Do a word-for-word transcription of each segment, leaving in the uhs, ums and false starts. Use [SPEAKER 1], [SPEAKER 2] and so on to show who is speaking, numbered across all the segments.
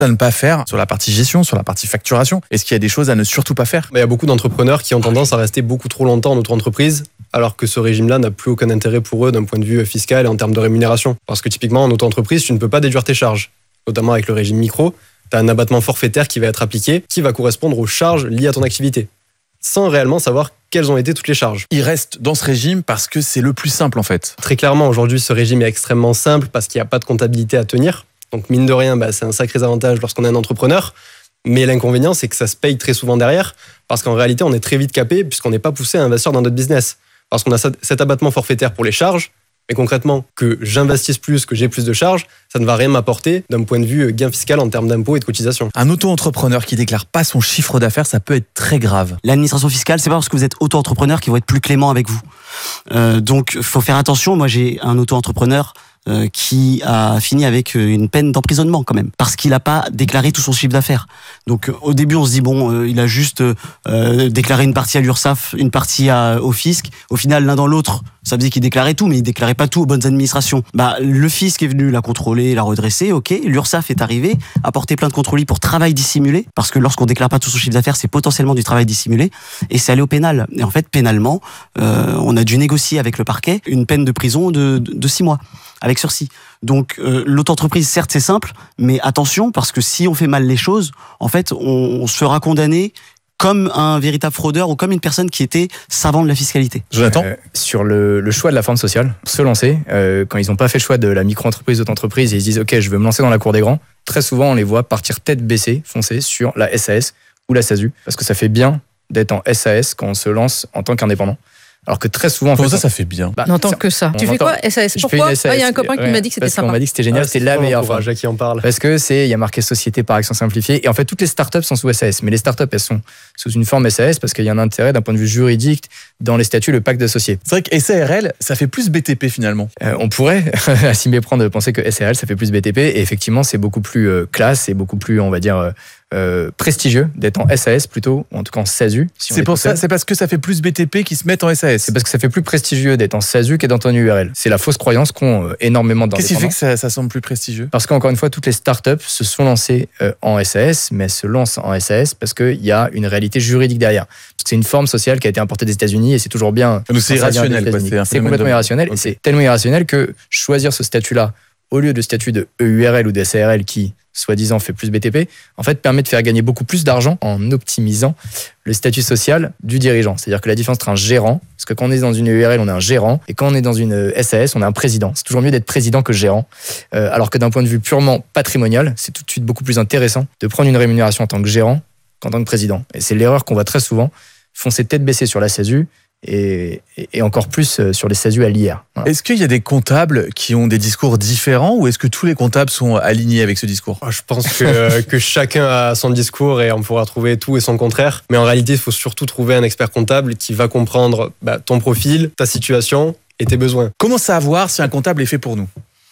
[SPEAKER 1] à ne pas faire sur la partie gestion, sur la partie facturation? Est-ce qu'il y a des choses à ne surtout pas faire?
[SPEAKER 2] Il y a beaucoup d'entrepreneurs qui ont tendance à rester beaucoup trop longtemps en auto-entreprise, alors que ce régime-là n'a plus aucun intérêt pour eux d'un point de vue fiscal et en termes de rémunération. Parce que typiquement, en auto-entreprise, tu ne peux pas déduire tes charges, notamment avec le régime micro. Tu as un abattement forfaitaire qui va être appliqué, qui va correspondre aux charges liées à ton activité, sans réellement savoir quelles ont été toutes les charges.
[SPEAKER 1] Il reste dans ce régime parce que c'est le plus simple en fait.
[SPEAKER 2] Très clairement, aujourd'hui, ce régime est extrêmement simple parce qu'il n'y a pas de comptabilité à tenir. Donc mine de rien, bah, c'est un sacré avantage lorsqu'on est un entrepreneur. Mais l'inconvénient, c'est que ça se paye très souvent derrière, parce qu'en réalité, on est très vite capé puisqu'on n'est pas poussé à investir dans notre business. Parce qu'on a cet abattement forfaitaire pour les charges, mais concrètement, que j'investisse plus, que j'ai plus de charges, ça ne va rien m'apporter d'un point de vue gain fiscal en termes d'impôts et de cotisations.
[SPEAKER 1] Un auto-entrepreneur qui déclare pas son chiffre d'affaires, ça peut être très grave.
[SPEAKER 3] L'administration fiscale, c'est pas parce que vous êtes auto-entrepreneur qu'ils vont être plus cléments avec vous. Euh, donc, il faut faire attention. Moi, j'ai un auto-entrepreneur Euh, qui a fini avec une peine d'emprisonnement quand même, parce qu'il n'a pas déclaré tout son chiffre d'affaires. Donc euh, au début on se dit bon, euh, il a juste euh, déclaré une partie à l'URSSAF, une partie à, au fisc. Au final l'un dans l'autre, ça faisait qu'il déclarait tout, mais il déclarait pas tout aux bonnes administrations. Bah le fisc est venu la contrôler, la redresser, ok. L'URSSAF est arrivé, a porté plainte contre lui pour travail dissimulé, parce que lorsqu'on déclare pas tout son chiffre d'affaires, c'est potentiellement du travail dissimulé, et c'est allé au pénal. Et en fait pénalement, euh, on a dû négocier avec le parquet une peine de prison de, de, de six mois. Avec sursis. Donc euh, l'auto-entreprise, certes c'est simple, mais attention, parce que si on fait mal les choses, en fait on, on se fera condamner comme un véritable fraudeur ou comme une personne qui était savant de la fiscalité.
[SPEAKER 1] Jonathan
[SPEAKER 4] euh, Sur le, le choix de la forme sociale, se lancer, euh, quand ils n'ont pas fait le choix de la micro-entreprise, d'auto-entreprise, et ils se disent ok, je veux me lancer dans la cour des grands, très souvent on les voit partir tête baissée, foncer sur la S A S ou la S A S U, parce que ça fait bien d'être en S A S quand on se lance en tant qu'indépendant. Alors que très souvent... En
[SPEAKER 1] Comment
[SPEAKER 4] fait,
[SPEAKER 1] ça, ça fait bien?
[SPEAKER 4] Bah,
[SPEAKER 5] N'entends que ça. Tu fais quoi? S A S. Pourquoi? Il y a un copain qui m'a dit que c'était
[SPEAKER 4] parce
[SPEAKER 5] sympa.
[SPEAKER 4] qu'on m'a dit que c'était génial,
[SPEAKER 2] Ah,
[SPEAKER 4] c'était la meilleure forme.
[SPEAKER 2] Jacques qui en parle.
[SPEAKER 4] Parce que c'est, il y a marqué société par action simplifiée. Et en fait, toutes les startups sont sous S A S. Mais les startups, elles sont sous une forme S A S parce qu'il y a un intérêt d'un point de vue juridique dans les statuts, le pacte d'associés.
[SPEAKER 1] C'est vrai que S A R L, ça fait plus B T P finalement.
[SPEAKER 4] Euh, on pourrait, à s'y méprendre, de penser que S A R L, ça fait plus B T P. Et effectivement, c'est beaucoup plus euh, classe et beaucoup plus, on va dire, euh, euh, prestigieux d'être en S A S plutôt, ou en tout cas en S A S U. Si
[SPEAKER 1] c'est pour ça, c'est parce que ça fait plus B T P qui se mettent en S A S.
[SPEAKER 4] C'est parce que ça fait plus prestigieux d'être en S A S U qu'être dans une U R L. C'est la fausse croyance qu'ont euh, énormément d'indépendants.
[SPEAKER 1] Qu'est-ce qui fait que ça, ça semble plus prestigieux?
[SPEAKER 4] Parce qu'encore une fois, toutes les startups se sont lancées euh, en S A S, mais elles se lancent en S A S parce qu'il y a une réalité juridique derrière. Parce que c'est une forme sociale qui a été importée des États-Unis et c'est toujours bien.
[SPEAKER 1] Donc c'est irrationnel, quoi.
[SPEAKER 4] C'est, c'est complètement
[SPEAKER 1] de...
[SPEAKER 4] irrationnel.
[SPEAKER 1] Okay.
[SPEAKER 4] Et c'est tellement irrationnel que choisir ce statut-là au lieu de statut de E U R L ou de S A R L qui, soi-disant, fait plus B T P, en fait, permet de faire gagner beaucoup plus d'argent en optimisant le statut social du dirigeant. C'est-à-dire que la différence entre un gérant, parce que quand on est dans une E U R L, on est un gérant, et quand on est dans une S A S, on est un président. C'est toujours mieux d'être président que gérant. Euh, alors que d'un point de vue purement patrimonial, c'est tout de suite beaucoup plus intéressant de prendre une rémunération en tant que gérant qu'en tant que président. Et c'est l'erreur qu'on voit très souvent, foncer tête baissée sur la S A S U, Et, et encore plus sur les S A S U à l'I R. Voilà.
[SPEAKER 1] Est-ce qu'il y a des comptables qui ont des discours différents ou est-ce que tous les comptables sont alignés avec ce discours?
[SPEAKER 2] Je pense que, que chacun a son discours et on pourra trouver tout et son contraire. Mais en réalité, il faut surtout trouver un expert comptable qui va comprendre bah, ton profil, ta situation et tes besoins.
[SPEAKER 1] Comment savoir si un comptable est fait pour nous?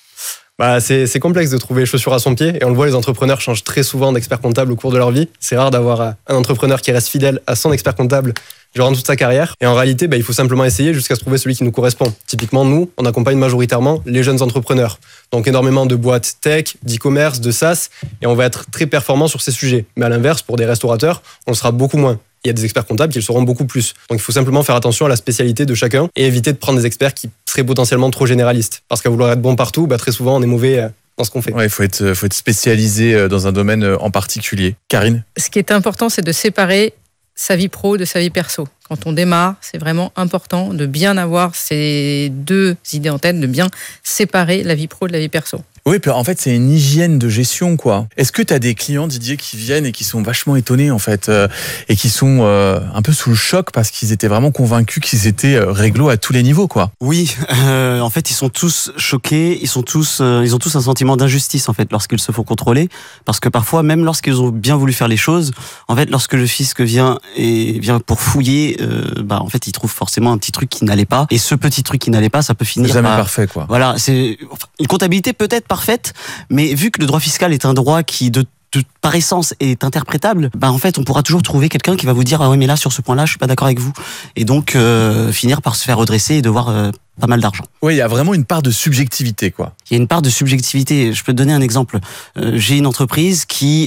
[SPEAKER 2] Bah, c'est, c'est complexe de trouver chaussures à son pied et on le voit, les entrepreneurs changent très souvent d'expert comptable au cours de leur vie. C'est rare d'avoir un entrepreneur qui reste fidèle à son expert comptable durant toute sa carrière. Et en réalité, bah, il faut simplement essayer jusqu'à se trouver celui qui nous correspond. Typiquement, nous, on accompagne majoritairement les jeunes entrepreneurs. Donc énormément de boîtes tech, d'e-commerce, de SaaS, et on va être très performant sur ces sujets. Mais à l'inverse, pour des restaurateurs, on le sera beaucoup moins. Il y a des experts comptables qui le seront beaucoup plus. Donc il faut simplement faire attention à la spécialité de chacun et éviter de prendre des experts qui seraient potentiellement trop généralistes. Parce qu'à vouloir être bon partout, bah, très souvent on est mauvais dans ce qu'on fait.
[SPEAKER 1] Ouais, il faut être, faut être spécialisé dans un domaine en particulier. Karine?
[SPEAKER 5] Ce qui est important, c'est de séparer sa vie pro de sa vie perso. Quand on démarre, c'est vraiment important de bien avoir ces deux idées en tête, de bien séparer la vie pro de la vie perso.
[SPEAKER 1] Oui, puis en fait, c'est une hygiène de gestion, quoi. Est-ce que tu as des clients, Didier, qui viennent et qui sont vachement étonnés, en fait, euh, et qui sont euh, un peu sous le choc parce qu'ils étaient vraiment convaincus qu'ils étaient euh, réglo à tous les niveaux, quoi?
[SPEAKER 3] Oui, euh, en fait, ils sont tous choqués, ils sont tous, euh, ils ont tous un sentiment d'injustice, en fait, lorsqu'ils se font contrôler, parce que parfois, même lorsqu'ils ont bien voulu faire les choses, en fait, lorsque le fisc vient et vient pour fouiller, euh, bah, en fait, ils trouvent forcément un petit truc qui n'allait pas, et ce petit truc qui n'allait pas, ça peut finir
[SPEAKER 1] C'est jamais
[SPEAKER 3] par...
[SPEAKER 1] parfait, quoi.
[SPEAKER 3] Voilà, c'est enfin, une comptabilité peut-être parfaite, mais vu que le droit fiscal est un droit qui de, de par essence est interprétable, bah en fait on pourra toujours trouver quelqu'un qui va vous dire ah oui mais là sur ce point-là je suis pas d'accord avec vous, et donc euh, finir par se faire redresser et devoir euh, pas mal d'argent.
[SPEAKER 1] Oui, il y a vraiment une part de subjectivité, quoi.
[SPEAKER 3] Il y a une part de subjectivité. Je peux te donner un exemple. Euh, j'ai une entreprise qui